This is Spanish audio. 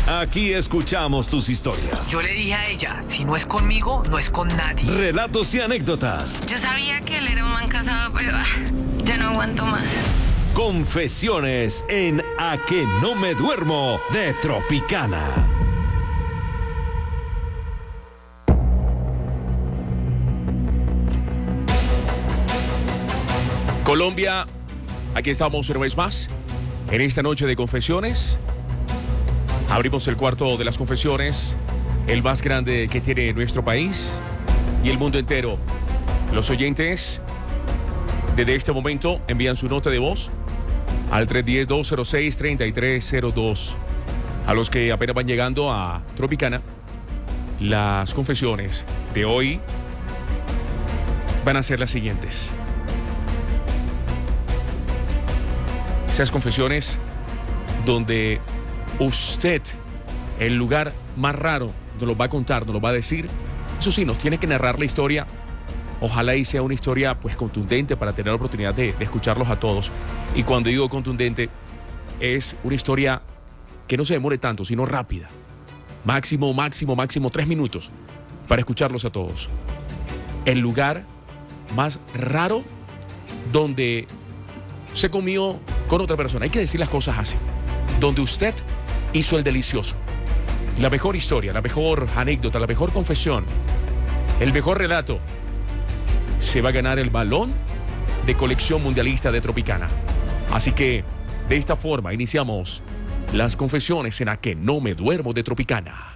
Aquí escuchamos tus historias. Yo le dije a ella, si no es conmigo, no es con nadie. Relatos y anécdotas. Yo sabía que él era un man casado, pero ya no aguanto más. Confesiones en A que no me duermo de Tropicana. Colombia, aquí estamos una vez más en esta noche de confesiones. Abrimos el cuarto de las confesiones, el más grande que tiene nuestro país y el mundo entero. Los oyentes desde este momento envían su nota de voz al 310-206-3302. A los que apenas van llegando a Tropicana, las confesiones de hoy van a ser las siguientes. Esas confesiones donde usted, el lugar más raro, nos lo va a contar, nos lo va a decir. Eso sí, nos tiene que narrar la historia. Ojalá y sea una historia pues contundente para tener la oportunidad de escucharlos a todos. Y cuando digo contundente, es una historia que no se demore tanto, sino rápida. Máximo 3 minutos para escucharlos a todos. El lugar más raro donde se comió con otra persona. Hay que decir las cosas así. Donde usted hizo el delicioso. La mejor historia, la mejor anécdota, la mejor confesión, el mejor relato, se va a ganar el balón de colección mundialista de Tropicana. Así que, de esta forma, iniciamos las confesiones en A que no me duermo de Tropicana.